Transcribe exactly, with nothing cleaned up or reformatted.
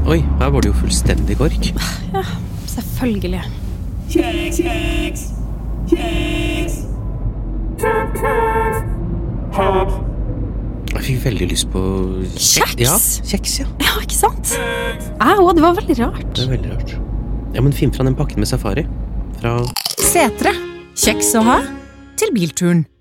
Oi, her var det jo fullstendig kork. Ja, selvfølgelig. Kjeks, kjeks, kjeks, kjeks, kjeks. Jeg fikk veldig lyst på Kjeks? Ja, kjeks, ja. Ja, ikke sant? Au, det var veldig rart. Det er veldig rart. Ja, men finn fra den pakken med safari. Fra Setre. Kjeks å ha til bilturen.